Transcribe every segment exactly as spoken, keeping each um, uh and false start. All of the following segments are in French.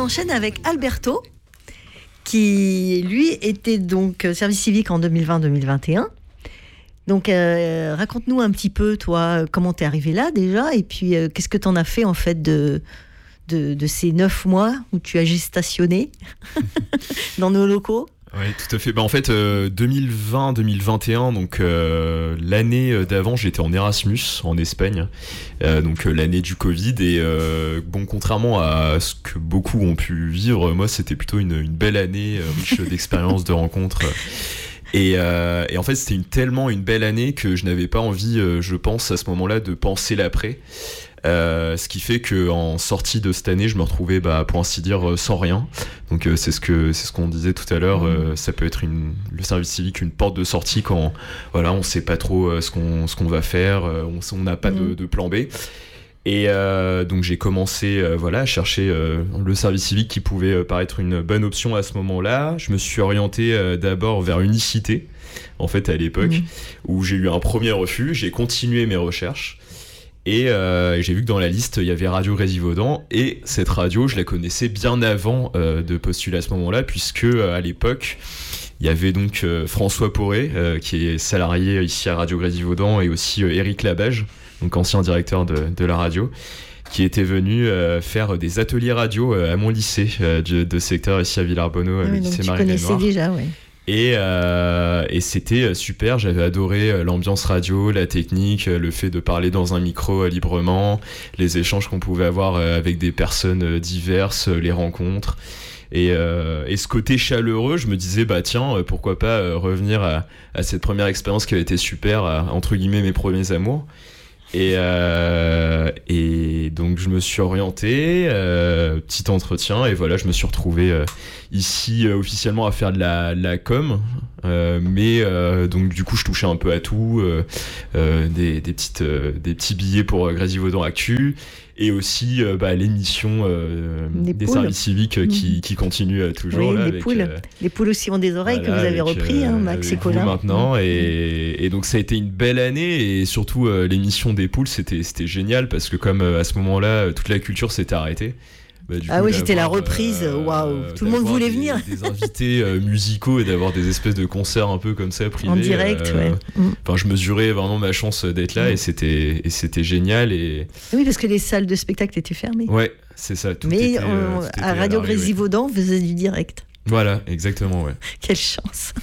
enchaîne avec Alberto, qui lui était donc service civique en deux mille vingt deux mille vingt et un. Donc euh, raconte-nous un petit peu, toi, comment t'es arrivé là déjà, et puis euh, qu'est-ce que t'en as fait en fait de, de, de ces neuf mois où tu as gestationné dans nos locaux. Oui, tout à fait. Bah, en fait, euh, deux mille vingt deux mille vingt et un, donc euh, l'année d'avant, j'étais en Erasmus en Espagne, euh, donc euh, l'année du Covid. Et euh, bon, contrairement à ce que beaucoup ont pu vivre, moi, c'était plutôt une, une belle année, euh, riche d'expériences, de rencontres. Et, euh, et en fait, c'était une, tellement une belle année que je n'avais pas envie, euh, je pense, à ce moment-là, de penser l'après. Euh, ce qui fait que en sortie de cette année, je me retrouvais, bah, pour ainsi dire, sans rien. Donc euh, c'est ce que c'est ce qu'on disait tout à l'heure. Euh, ça peut être une, le service civique, une porte de sortie quand voilà, on sait pas trop euh, ce qu'on ce qu'on va faire, euh, on n'a pas mmh. de, de plan B. Et euh, donc j'ai commencé euh, voilà à chercher euh, le service civique qui pouvait euh, paraître une bonne option à ce moment-là. Je me suis orienté euh, d'abord vers Unicité, en fait à l'époque, mmh. où j'ai eu un premier refus. J'ai continué mes recherches. Et euh, j'ai vu que dans la liste, il y avait Radio Grésivaudan, et cette radio, je la connaissais bien avant euh, de postuler à ce moment-là, puisque euh, à l'époque, il y avait donc euh, François Poré, euh, qui est salarié ici à Radio Grésivaudan, et aussi euh, Éric Labage, donc ancien directeur de, de la radio, qui était venu euh, faire des ateliers radio euh, à mon lycée euh, de, de secteur ici à Villarbonneau, oui, le lycée Marie-Noire. Tu connaissais déjà, oui. Et, euh, et c'était super, j'avais adoré l'ambiance radio, la technique, le fait de parler dans un micro librement, les échanges qu'on pouvait avoir avec des personnes diverses, les rencontres. Et, euh, et ce côté chaleureux, je me disais, bah tiens, pourquoi pas revenir à, à cette première expérience qui avait été super, à, entre guillemets, mes premiers amours. Et, euh, et donc je me suis orienté, euh, petit entretien, et voilà, je me suis retrouvé euh, ici euh, officiellement à faire de la, la com, euh, mais euh, donc du coup je touchais un peu à tout, euh, euh, des, des, petites, euh, des petits billets pour euh, Grésivaudan Actu, et aussi euh, bah, l'émission euh, des, des services civiques euh, qui, mmh. qui continue euh, toujours. Oui, là, les avec, poules. Euh, les poules aussi ont des oreilles, voilà, que vous avez avec, repris, hein, Max et Colin. Maintenant, mmh. et, et donc ça a été une belle année, et surtout euh, l'émission des poules, c'était, c'était génial, parce que comme euh, à ce moment-là, toute la culture s'était arrêtée. Bah, ah coup, oui, c'était la reprise, waouh, euh, tout le monde voulait des, venir. Des invités euh, musicaux, et d'avoir des espèces de concerts un peu comme ça, privés. En direct, euh, ouais. Enfin, je mesurais vraiment ma chance d'être là, mmh. et, c'était, et c'était génial. Et... Oui, parce que les salles de spectacle étaient fermées. Ouais, c'est ça. Tout Mais était, on, euh, tout à Radio Grésivaudan, on faisait du direct. Voilà, exactement, ouais. Quelle chance.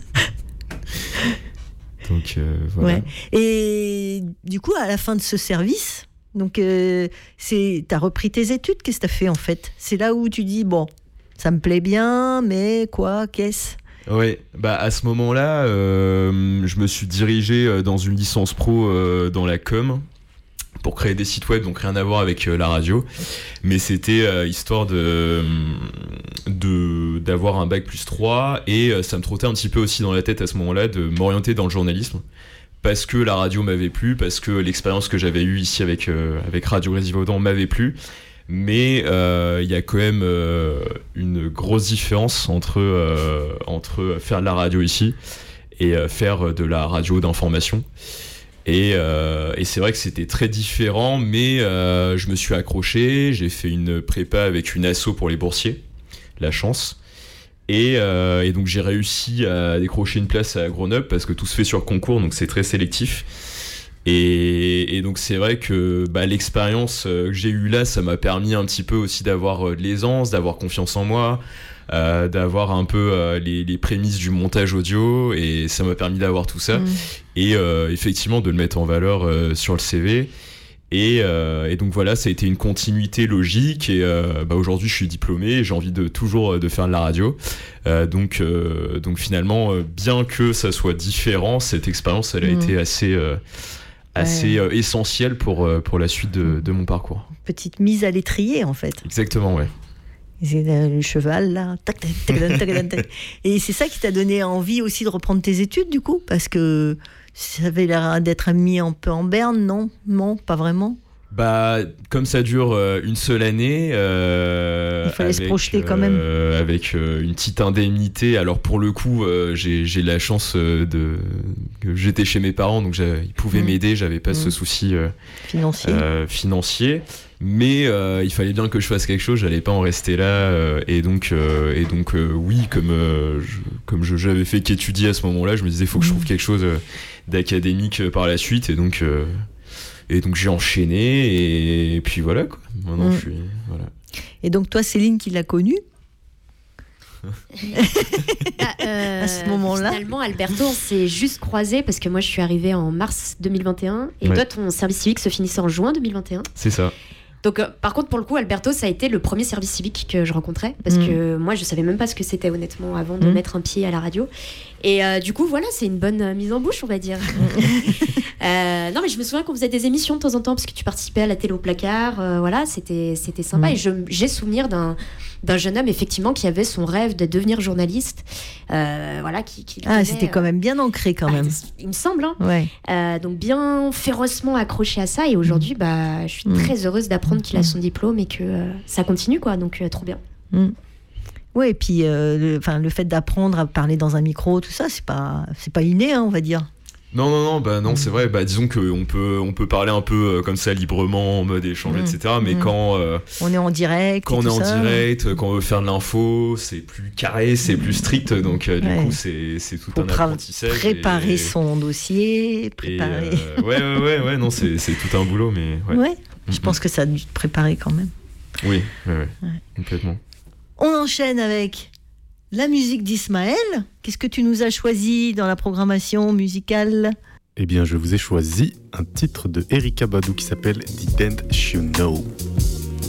Donc, euh, voilà. Ouais. Et du coup, à la fin de ce service... Donc, euh, c'est, t'as repris tes études, qu'est-ce que t'as fait en fait ? C'est là où tu dis, bon, ça me plaît bien, mais quoi, qu'est-ce ? Oui, bah à ce moment-là, euh, je me suis dirigé dans une licence pro euh, dans la com pour créer des sites web, donc rien à voir avec euh, la radio, mais c'était euh, histoire de, de, d'avoir un bac plus trois, et euh, ça me trottait un petit peu aussi dans la tête à ce moment-là de m'orienter dans le journalisme. Parce que la radio m'avait plu, parce que l'expérience que j'avais eue ici avec, euh, avec Radio Grésivaudan m'avait plu. Mais il euh, y a quand même euh, une grosse différence entre, euh, entre faire de la radio ici et euh, faire de la radio d'information. Et, euh, et c'est vrai que c'était très différent, mais euh, je me suis accroché. J'ai fait une prépa avec une asso pour les boursiers, la chance. Et, euh, et donc j'ai réussi à décrocher une place à Grenoble, parce que tout se fait sur concours, donc c'est très sélectif. Et, et donc c'est vrai que bah, l'expérience que j'ai eue là, ça m'a permis un petit peu aussi d'avoir de l'aisance, d'avoir confiance en moi, euh, d'avoir un peu euh, les, les prémices du montage audio, et ça m'a permis d'avoir tout ça. Mmh. Et euh, effectivement de le mettre en valeur euh, sur le C V. Et, euh, et donc voilà, ça a été une continuité logique, et euh, bah aujourd'hui je suis diplômé et j'ai envie de toujours de faire de la radio. Euh, donc, euh, donc finalement, bien que ça soit différent, cette expérience elle a mmh. été assez, euh, assez ouais. euh, essentielle pour, pour la suite de, de mon parcours. Petite mise à l'étrier en fait. Exactement, ouais. C'est le cheval là, tac, tac, tac, tac, tac. Et c'est ça qui t'a donné envie aussi de reprendre tes études du coup, parce que ça avait l'air d'être mis un peu en berne, non ? Non, pas vraiment ? Bah, comme ça dure euh, une seule année, euh, il fallait avec, se projeter quand même. Euh, avec euh, une petite indemnité. Alors pour le coup, euh, j'ai, j'ai la chance euh, de que j'étais chez mes parents, donc ils pouvaient mmh. m'aider. J'avais pas mmh. ce souci euh, financier. Euh, financier. Mais euh, il fallait bien que je fasse quelque chose. J'allais pas en rester là. Euh, et donc, euh, et donc, euh, oui, comme euh, je, comme je, j'avais fait qu'étudier à ce moment-là, je me disais, il faut que mmh. je trouve quelque chose euh, d'académique euh, par la suite. Et donc. Euh, Et donc j'ai enchaîné et puis voilà quoi. Maintenant mmh. je suis voilà. Et donc toi Céline qui l'as connue ah, euh, à ce moment-là. Finalement Alberto on s'est juste croisés parce que moi je suis arrivée en mars deux mille vingt et un et ouais. toi ton service civique se finissait en juin deux mille vingt et un. C'est ça. Donc, euh, par contre, pour le coup, Alberto, ça a été le premier service civique que je rencontrais. Parce mmh. que moi, je savais même pas ce que c'était, honnêtement, avant de mmh. mettre un pied à la radio. Et euh, du coup, voilà, c'est une bonne euh, mise en bouche, on va dire. euh, non, mais je me souviens qu'on faisait des émissions de temps en temps, parce que tu participais à la télé au placard. Euh, voilà, c'était, c'était sympa. Mmh. Et je, j'ai souvenir d'un, d'un jeune homme, effectivement, qui avait son rêve de devenir journaliste. Euh, voilà, qui, qui ah, avait, c'était quand même bien ancré, quand bah, même. Il me semble. Hein. Ouais. Euh, donc, bien férocement accroché à ça. Et aujourd'hui, bah, je suis mmh. très heureuse d'apprendre qu'il a son diplôme et que euh, ça continue, quoi. Donc, euh, trop bien. Mmh. Oui, et puis euh, le, le fait d'apprendre à parler dans un micro, tout ça, c'est pas, c'est pas inné, hein, on va dire. Non, non, non, bah non, c'est vrai. Bah, disons qu'on peut, on peut parler un peu euh, comme ça librement, en mode échange, mmh. et cetera. Mais mmh. quand euh, on est en direct, quand on est en ça. direct, quand on veut faire de l'info, c'est plus carré, c'est plus strict. Donc euh, du ouais. coup, c'est, c'est tout Faut un apprentissage. Préparer et, son dossier, préparer. Et, euh, ouais, ouais, ouais, ouais, non, c'est, c'est tout un boulot, mais. Ouais. ouais je mmh. pense que ça a dû te préparer quand même. Oui, ouais, ouais, ouais. complètement. On enchaîne avec la musique d'Ismaël. Qu'est-ce que tu nous as choisi dans la programmation musicale ? Eh bien, je vous ai choisi un titre de Erykah Badu qui s'appelle Didn't You Know.